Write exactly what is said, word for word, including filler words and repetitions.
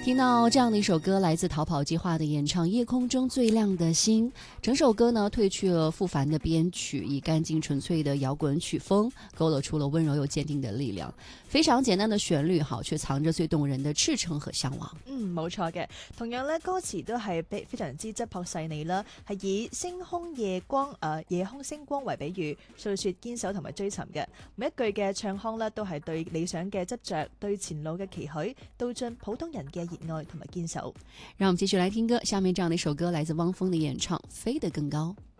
听到这样的一首歌，来自逃跑计划的演唱《夜空中最亮的星》。整首歌呢，褪去了复繁的编曲，以干净純粹的搖滾曲風，勾勒出了溫柔又堅定的力量。非常簡單的旋律，好，卻藏着最動人的赤誠和向往。 嗯，冇錯嘅。同樣咧，歌詞都係非常之質樸細膩啦，係以星空夜光誒、呃、夜空星光為比喻，訴說堅守同埋追尋嘅。每一句嘅唱腔咧，都係對理想嘅執着，對前路嘅期許，道盡普通人嘅熱愛同埋堅守。 讓我們繼續來聽歌，下面這樣的一首歌來自汪峰的演唱《飛得更高》。